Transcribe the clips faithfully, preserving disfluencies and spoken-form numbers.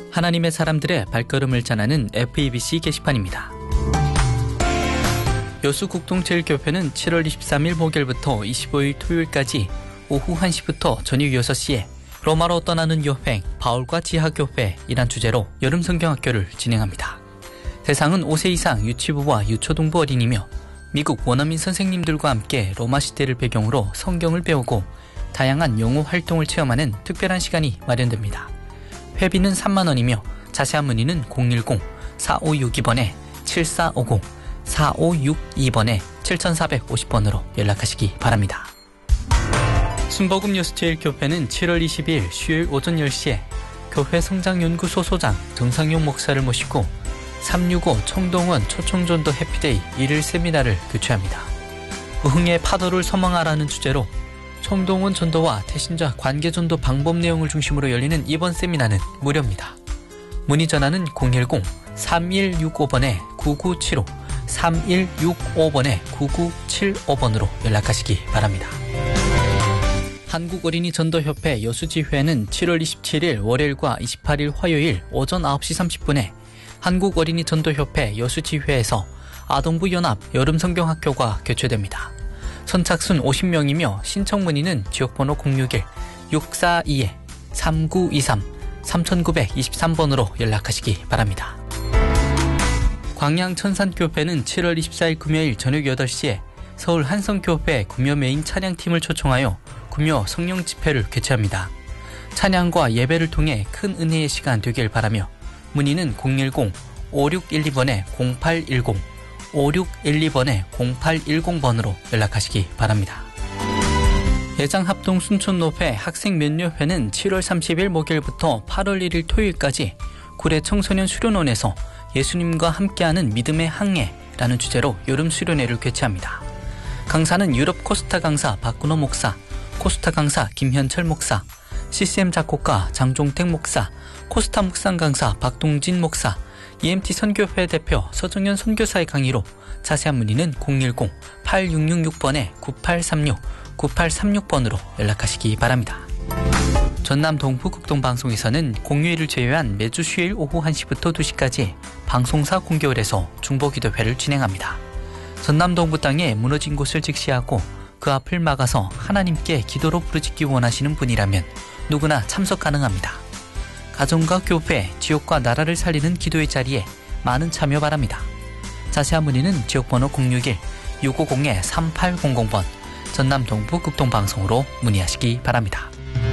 하나님의 사람들의 발걸음을 전하는 에프이비씨 게시판입니다. 여수국동제일교회는 칠월 이십삼일 목요일부터 이십오일 토요일까지 오후 한 시부터 저녁 여섯 시에 로마로 떠나는 여행 바울과 지하교회이란 주제로 여름 성경학교를 진행합니다. 대상은 오 세 이상 유치부와 유초등부 어린이며 미국 원어민 선생님들과 함께 로마 시대를 배경으로 성경을 배우고 다양한 영어 활동을 체험하는 특별한 시간이 마련됩니다. 회비는 삼만 원이며 자세한 문의는 공일공 사오육이 번에 칠사오공 사오육이 번에 칠사오공 번으로 연락하시기 바랍니다. 순복음 여수제일교회는 칠월 이십이일 수요일 오전 열 시에 교회 성장연구소 소장 정상용 목사를 모시고 삼육오 청동원 초청전도 해피데이 일일 세미나를 개최합니다. 부흥의 파도를 소망하라는 주제로 청동원 전도와 태신자 관계전도 방법 내용을 중심으로 열리는 이번 세미나는 무료입니다. 문의 전화는 공일공 삼일육오 번에 구구칠오 삼일육오 번에 구구칠오 번으로 연락하시기 바랍니다. 한국어린이 전도협회 여수지회는 칠월 이십칠일 월요일과 이십팔일 화요일 오전 아홉 시 삼십 분에 한국어린이 전도협회 여수지회에서 아동부 연합 여름성경학교가 개최됩니다. 선착순 오십 명이며 신청 문의는 지역번호 공육일 육사이 삼구이삼 삼구이삼 번으로 연락하시기 바랍니다. 광양천산교회는 칠월 이십사일 금요일 저녁 여덟 시에 서울 한성교회 구묘 메인 찬양팀을 초청하여 구묘 성령 집회를 개최합니다. 찬양과 예배를 통해 큰 은혜의 시간 되길 바라며 문의는 공일공 오육일이 번에 공팔일공 오육일이 번에 공팔일공 번으로 연락하시기 바랍니다. 예장합동 순천노회 학생면녀회는 칠월 삼십일 목요일부터 팔월 일일 토요일까지 구례 청소년 수련원에서 예수님과 함께하는 믿음의 항해라는 주제로 여름 수련회를 개최합니다. 강사는 유럽 코스타 강사 박근호 목사, 코스타 강사 김현철 목사, 씨씨엠 작곡가 장종택 목사, 코스타 묵상 강사 박동진 목사, 이엠티 선교회 대표 서정현 선교사의 강의로 자세한 문의는 공일공 팔육육육 번에 구팔삼육 구팔삼육 번으로 연락하시기 바랍니다. 전남 동부극동방송에서는 공휴일을 제외한 매주 수요일 오후 한 시부터 두 시까지 방송사 공개월에서 중보기도회를 진행합니다. 전남 동부 땅에 무너진 곳을 직시하고 그 앞을 막아서 하나님께 기도로 부르짖기 원하시는 분이라면 누구나 참석 가능합니다. 가정과 교회, 지역과 나라를 살리는 기도의 자리에 많은 참여 바랍니다. 자세한 문의는 지역번호 공육일 육오공 삼팔공공 번 전남 동부극동방송으로 문의하시기 바랍니다.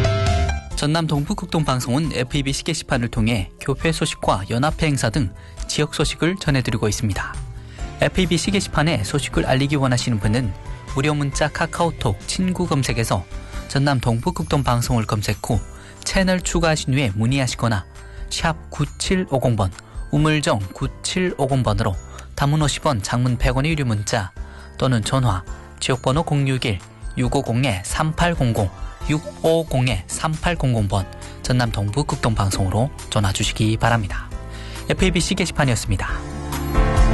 전남 동부극동방송은 에프이비씨 게시판을 통해 교회 소식과 연합회 행사 등 지역 소식을 전해드리고 있습니다. 에프이비씨 게시판에 소식을 알리기 원하시는 분은 무료 문자 카카오톡 친구 검색에서 전남 동부극동방송을 검색 후 채널 추가하신 후에 문의하시거나 샵 구칠오공 번 우물정 구칠오공 번으로 단문 오십 원 장문 백 원의 유료 문자 또는 전화 지역번호 공육일 육오공 삼팔공공 육오공 삼팔공공 번 전남 동부극동방송으로 전화 주시기 바랍니다. 에프이비씨 게시판이었습니다.